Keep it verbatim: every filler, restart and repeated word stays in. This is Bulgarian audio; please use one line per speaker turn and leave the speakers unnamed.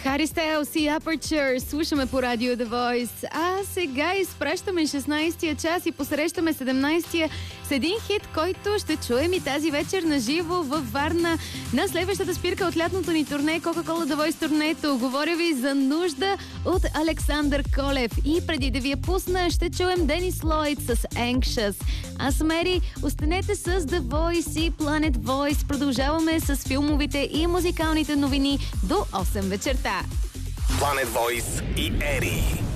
Harry Styles и Aperture слушаме по радио The Voice. А сега изпращаме шестнайсетия час и посрещаме седемнайсетия с един хит, който ще чуем и тази вечер на живо във Варна на следващата спирка от лятното ни турне Coca-Cola The Voice турнето. Говоря ви за Нужда от Александър Колев. И преди да ви я пусна, ще чуем Денис Лойд с Anxious. Аз съм Ери, останете с The Voice и Planet Voice. Продължаваме с филмовите и музикалните новини до осем вечерта.
Planet Voice и Ери.